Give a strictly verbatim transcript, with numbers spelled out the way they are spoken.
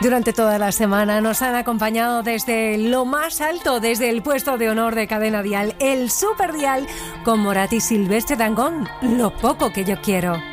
Durante toda la semana nos han acompañado desde lo más alto, desde el puesto de honor de Cadena Dial, el Super Dial, con Morat y Silvestre Dangond, Lo poco que yo quiero.